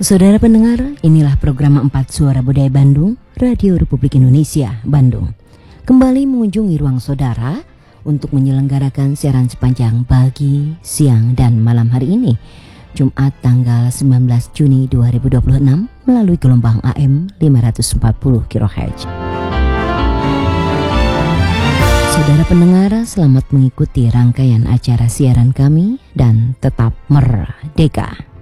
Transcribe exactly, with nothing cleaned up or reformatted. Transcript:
Saudara pendengar, inilah program empat Suara Budaya Bandung, Radio Republik Indonesia, Bandung. Kembali mengunjungi ruang saudara untuk menyelenggarakan siaran sepanjang pagi, siang, dan malam hari ini, Jumat tanggal sembilan belas Juni dua ribu dua puluh enam melalui gelombang A M lima ratus empat puluh kilohertz. Saudara pendengar, selamat mengikuti rangkaian acara siaran kami dan tetap merdeka.